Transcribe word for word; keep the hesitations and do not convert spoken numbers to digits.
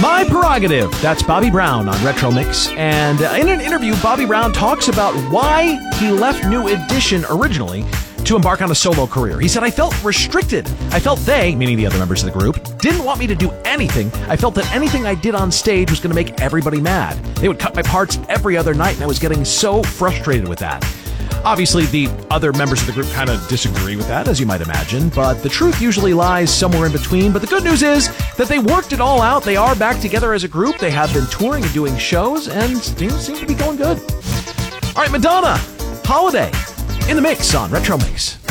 My Prerogative. That's Bobby Brown on Retro Mix. And uh, in an interview, Bobby Brown talks about why he left New Edition originally to embark on a solo career. He said, I felt restricted. I felt they, meaning the other members of the group, didn't want me to do anything. I felt that anything I did on stage was going to make everybody mad. They would cut my parts every other night, and I was getting so frustrated with that. Obviously, the other members of the group kind of disagree with that, as you might imagine, but the truth usually lies somewhere in between. But the good news is that they worked it all out. They are back together as a group. They have been touring and doing shows, and things seem to be going good. All right, Madonna, Holiday, in the mix on Retro Mix.